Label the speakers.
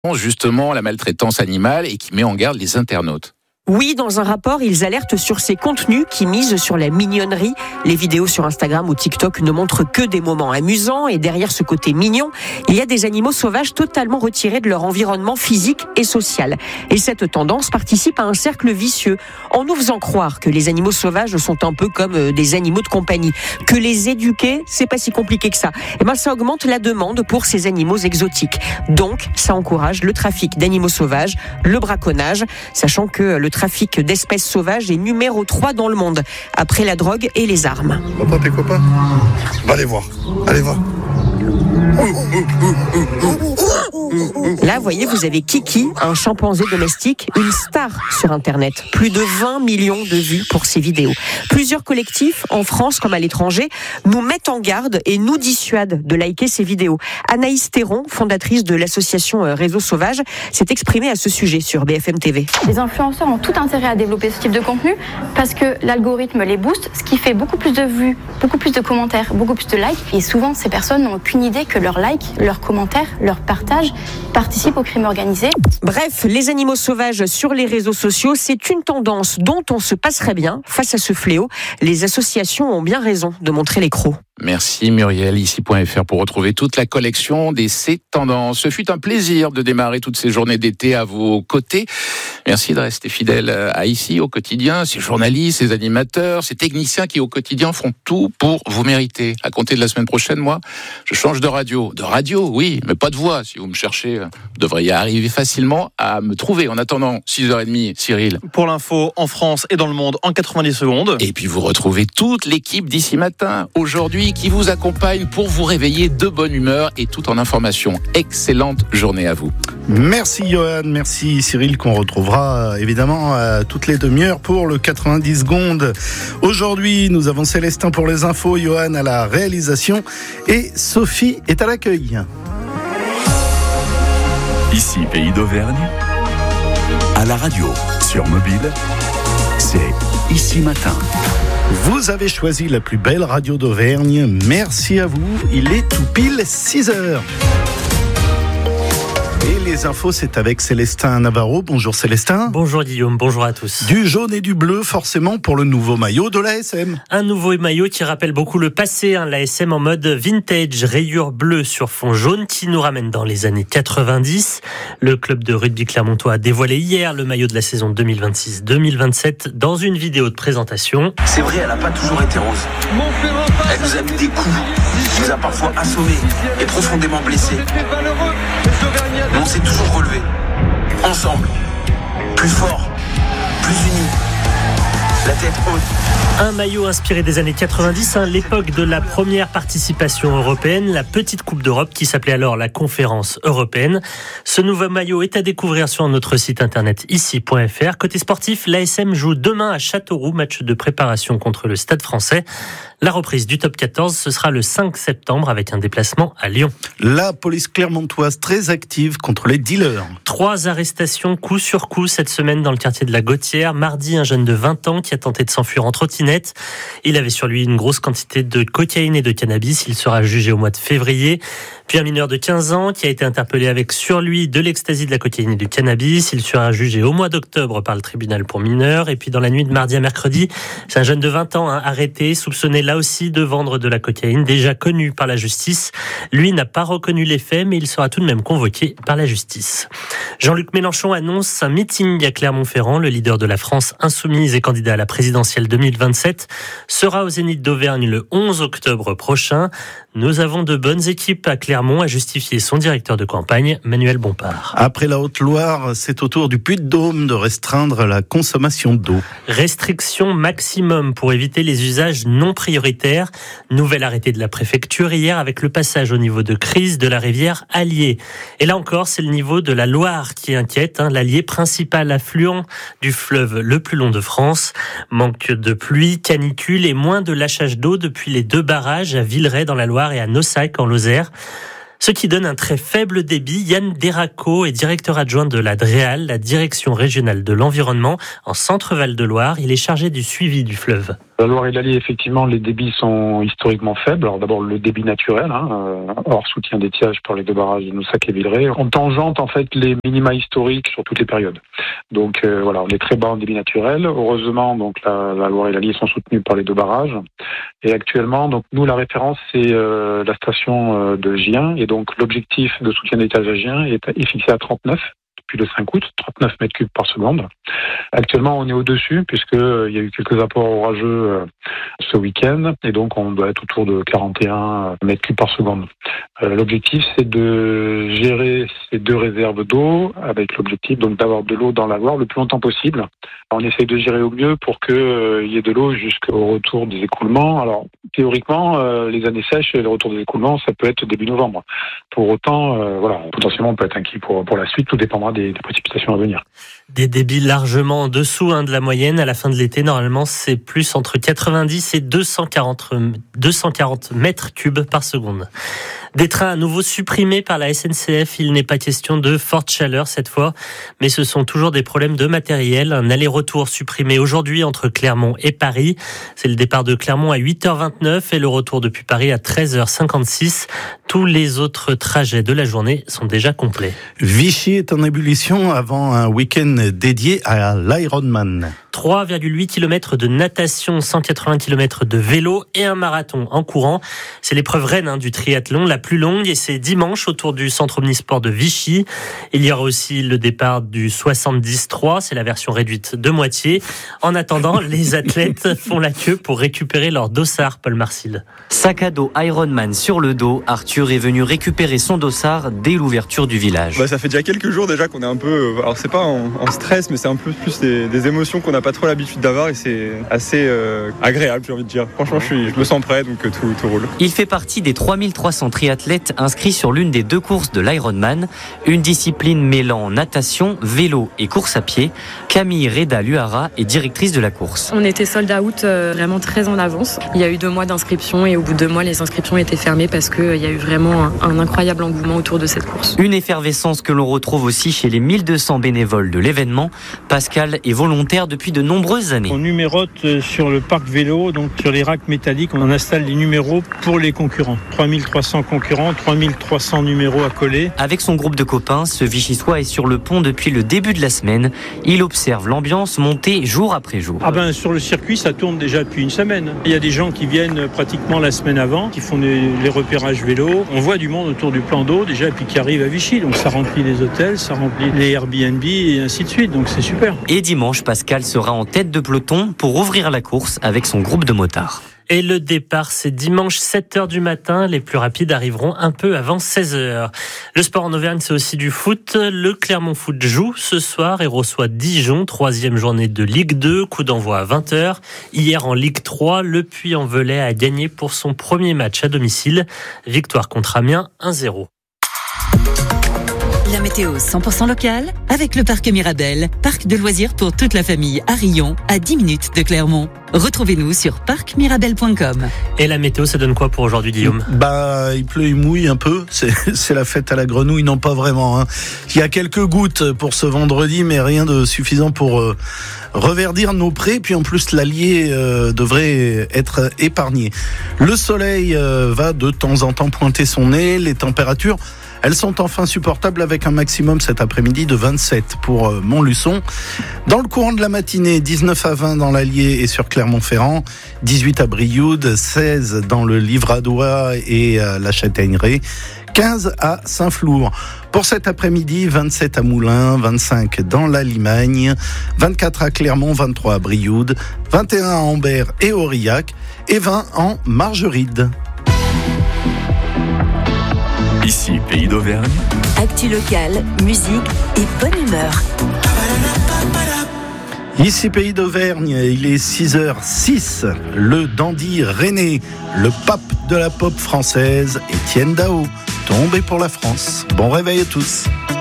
Speaker 1: justement la maltraitance animale et qui met en garde les internautes.
Speaker 2: Oui, dans un rapport, ils alertent sur ces contenus qui misent sur la mignonnerie. Les vidéos sur Instagram ou TikTok ne montrent que des moments amusants et derrière ce côté mignon, il y a des animaux sauvages totalement retirés de leur environnement physique et social. Et cette tendance participe à un cercle vicieux en nous faisant croire que les animaux sauvages sont un peu comme des animaux de compagnie, que les éduquer, c'est pas si compliqué que ça. Et ben, ça augmente la demande pour ces animaux exotiques. Donc, ça encourage le trafic d'animaux sauvages, le braconnage, sachant que le trafic d'espèces sauvages est numéro 3 dans le monde, après la drogue et les armes.
Speaker 3: T'entends tes copains ? Va les voir, allez voir.
Speaker 2: Là, voyez, vous avez Kiki, un chimpanzé domestique, une star sur Internet. Plus de 20 millions de vues pour ses vidéos. Plusieurs collectifs, en France comme à l'étranger, nous mettent en garde et nous dissuadent de liker ces vidéos. Anaïs Théron, fondatrice de l'association Réseau Sauvage, s'est exprimée à ce sujet sur BFM TV.
Speaker 4: Les influenceurs ont tout intérêt à développer ce type de contenu parce que l'algorithme les booste, ce qui fait beaucoup plus de vues, beaucoup plus de commentaires, beaucoup plus de likes. Et souvent, ces personnes n'ont aucune idée que leurs likes, leurs commentaires, leurs partages participent au crime organisé.
Speaker 2: Bref, les animaux sauvages sur les réseaux sociaux, c'est une tendance dont on se passerait bien. Face à ce fléau, les associations ont bien raison de montrer les crocs.
Speaker 1: Merci Muriel, ici.fr pour retrouver toute la collection des ces tendances. Ce fut un plaisir de démarrer toutes ces journées d'été à vos côtés. Merci de rester fidèle à Ici au quotidien, ces journalistes, ces animateurs, ces techniciens qui au quotidien font tout pour vous mériter. À compter de la semaine prochaine, moi, je change de radio. De radio, oui, mais pas de voix. Si vous me cherchez, vous devriez arriver facilement à me trouver. En attendant, 6h30, Cyril.
Speaker 5: Pour l'info, en France et dans le monde, en 90 secondes.
Speaker 1: Et puis vous retrouvez toute l'équipe d'Ici Matin, aujourd'hui, qui vous accompagne pour vous réveiller de bonne humeur et tout en information. Excellente journée à vous.
Speaker 3: Merci Johan, merci Cyril, qu'on retrouvera évidemment toutes les demi-heures pour le 90 secondes. Aujourd'hui, nous avons Célestin pour les infos, Johan à la réalisation et Sophie est à l'accueil.
Speaker 6: Ici, Pays d'Auvergne, à la radio, sur mobile, c'est Ici Matin.
Speaker 3: Vous avez choisi la plus belle radio d'Auvergne. Merci à vous. Il est tout pile 6h. Et les infos, c'est avec Célestin Navarro. Bonjour Célestin.
Speaker 7: Bonjour Guillaume, bonjour à tous.
Speaker 3: Du jaune et du bleu, forcément, pour le nouveau maillot de l'ASM.
Speaker 7: Un nouveau maillot qui rappelle beaucoup le passé, l'ASM en mode vintage, rayures bleues sur fond jaune, qui nous ramène dans les années 90. Le club de rugby clermontois a dévoilé hier le maillot de la saison 2026-2027 dans une vidéo de présentation.
Speaker 8: C'est vrai, elle n'a pas toujours été rose. Elle nous a mis des coups, elle nous a parfois assommés et profondément blessés. Mais on s'est toujours relevés, ensemble, plus fort, plus unis, la tête haute.
Speaker 7: Un maillot inspiré des années 90, l'époque de la première participation européenne, la petite Coupe d'Europe qui s'appelait alors la Conférence européenne. Ce nouveau maillot est à découvrir sur notre site internet ici.fr. Côté sportif, l'ASM joue demain à Châteauroux, match de préparation contre le Stade français. La reprise du top 14, ce sera le 5 septembre avec un déplacement à Lyon.
Speaker 3: La police clermontoise très active contre les dealers.
Speaker 7: 3 arrestations coup sur coup cette semaine dans le quartier de la Gautière. Mardi, un jeune de 20 ans qui a tenté de s'enfuir en trottinette. Il avait sur lui une grosse quantité de cocaïne et de cannabis. Il sera jugé au mois de février. Puis un mineur de 15 ans qui a été interpellé avec sur lui de l'ecstasy, de la cocaïne et du cannabis. Il sera jugé au mois d'octobre par le tribunal pour mineurs. Et puis dans la nuit de mardi à mercredi, c'est un jeune de 20 ans arrêté, soupçonné là aussi de vendre de la cocaïne, déjà connu par la justice. Lui n'a pas reconnu les faits, mais il sera tout de même convoqué par la justice. Jean-Luc Mélenchon annonce un meeting à Clermont-Ferrand. Le leader de la France insoumise et candidat à la présidentielle 2027 sera au Zénith d'Auvergne le 11 octobre prochain. Nous avons de bonnes équipes à Clermont, a justifié son directeur de campagne, Manuel Bompard.
Speaker 3: Après la Haute-Loire, c'est au tour du Puy-de-Dôme de restreindre la consommation d'eau.
Speaker 7: Restriction maximum pour éviter les usages non prioritaires. Nouvel arrêté de la préfecture hier avec le passage au niveau de crise de la rivière Allier. Et là encore, c'est le niveau de la Loire qui inquiète. L'Allier, principal affluent du fleuve le plus long de France. Manque de pluie, canicule et moins de lâchage d'eau depuis les 2 barrages à Villeray dans la Loire et à Nossac en Lozère. Ce qui donne un très faible débit. Yann Deraco est directeur adjoint de la DREAL, la Direction régionale de l'environnement, en Centre-Val de Loire. Il est chargé du suivi du fleuve.
Speaker 9: La Loire et l'Allier, effectivement, les débits sont historiquement faibles. Alors d'abord le débit naturel, hors soutien d'étiage par les deux barrages de Noussac et Villeray. On tangente en fait les minima historiques sur toutes les périodes. Donc on est très bas en débit naturel. Heureusement, donc la Loire et l'Allier sont soutenus par les deux barrages. Et actuellement, donc nous la référence c'est la station de Gien, et donc l'objectif de soutien d'étage à Gien est fixé à 39. Depuis le 5 août, 39 mètres cubes par seconde. Actuellement, on est au-dessus puisqu'il y a eu quelques apports orageux ce week-end et donc on doit être autour de 41 mètres cubes par seconde. L'objectif, c'est de gérer ces deux réserves d'eau avec l'objectif donc d'avoir de l'eau dans la Loire le plus longtemps possible. On essaie de gérer au mieux pour qu'il y ait de l'eau jusqu'au retour des écoulements. Alors, théoriquement, les années sèches et le retour des écoulements, ça peut être début novembre. Pour autant, potentiellement, on peut être inquiet pour la suite. Tout dépendra des précipitations à venir.
Speaker 7: Des débits largement en dessous de la moyenne. À la fin de l'été, normalement, c'est plus entre 90 et 240 mètres cubes par seconde. Des trains à nouveau supprimés par la SNCF. Il n'est pas question de forte chaleur cette fois, mais ce sont toujours des problèmes de matériel. Un aller-retour supprimé aujourd'hui entre Clermont et Paris. C'est le départ de Clermont à 8h29 et le retour depuis Paris à 13h56. Tous les autres trajets de la journée sont déjà complets.
Speaker 3: Vichy est en ébullition avant un week-end dédié à l'Ironman.
Speaker 7: 3,8 km de natation, 180 km de vélo et un marathon en courant. C'est l'épreuve reine du triathlon, la plus longue, et c'est dimanche autour du centre omnisport de Vichy. Il y aura aussi le départ du 70-3, c'est la version réduite de moitié. En attendant, les athlètes font la queue pour récupérer leur dossard, Paul Marcil.
Speaker 10: Sac à dos Ironman sur le dos, Arthur est venu récupérer son dossard dès l'ouverture du village.
Speaker 11: Ça fait déjà quelques jours déjà qu'on est un peu, alors c'est pas en stress, mais c'est un peu plus des émotions qu'on n'a pas trop l'habitude d'avoir, et c'est assez agréable, j'ai envie de dire. Franchement, je me sens prêt, donc tout roule.
Speaker 10: Il fait partie des 3300 triathlètes inscrits sur l'une des deux courses de l'Ironman, une discipline mêlant natation, vélo et course à pied. Camille Reda-Luara est directrice de la course.
Speaker 12: On était sold out vraiment très en avance. Il y a eu 2 mois d'inscription et au bout de 2 mois, les inscriptions étaient fermées parce qu'il y a eu vraiment un incroyable engouement autour de cette course.
Speaker 10: Une effervescence que l'on retrouve aussi chez les 1200 bénévoles de l'événement. Pascal est volontaire depuis de nombreuses années.
Speaker 13: On numérote sur le parc vélo, donc sur les racks métalliques, on installe des numéros pour les concurrents. 3300 concurrents, 3300 numéros à coller.
Speaker 10: Avec son groupe de copains, ce Vichysois est sur le pont depuis le début de la semaine. Il observe l'ambiance monter jour après jour.
Speaker 13: Sur le circuit, ça tourne déjà depuis une semaine. Il y a des gens qui viennent pratiquement la semaine avant, qui font les repérages vélo. On voit du monde autour du plan d'eau déjà, et puis qui arrive à Vichy. Donc ça remplit les hôtels, ça remplit les Airbnb et ainsi de suite. Donc c'est super.
Speaker 10: Et dimanche, Pascal sera en tête de peloton pour ouvrir la course avec son groupe de motards.
Speaker 7: Et le départ, c'est dimanche 7h du matin. Les plus rapides arriveront un peu avant 16h. Le sport en Auvergne, c'est aussi du foot. Le Clermont Foot joue ce soir et reçoit Dijon, 3e journée de Ligue 2. Coup d'envoi à 20h. Hier en Ligue 3, le Puy-en-Velay a gagné pour son premier match à domicile. Victoire contre Amiens, 1-0.
Speaker 14: La météo 100% locale avec le parc Mirabel, parc de loisirs pour toute la famille à Rion, à 10 minutes de Clermont. Retrouvez-nous sur parcmirabel.com.
Speaker 7: Et la météo, ça donne quoi pour aujourd'hui, Guillaume ?
Speaker 3: Il pleut, il mouille un peu. C'est la fête à la grenouille, non pas vraiment. Il y a quelques gouttes pour ce vendredi, mais rien de suffisant pour reverdir nos prés. Puis en plus, l'Allier devrait être épargné. Le soleil va de temps en temps pointer son nez. Les températures, elles sont enfin supportables avec un maximum cet après-midi de 27 pour Montluçon. Dans le courant de la matinée, 19 à 20 dans l'Allier et sur Clermont-Ferrand, 18 à Brioude, 16 dans le Livradois et la Châtaigneraie, 15 à Saint-Flour. Pour cet après-midi, 27 à Moulins, 25 dans la Limagne, 24 à Clermont, 23 à Brioude, 21 à Ambert et Aurillac et 20 en Margeride.
Speaker 6: Ici, Pays d'Auvergne.
Speaker 14: Actu locale, musique et bonne humeur.
Speaker 3: Ici, Pays d'Auvergne, il est 6h06. Le dandy René, le pape de la pop française, Étienne Dao, tombé pour la France. Bon réveil à tous.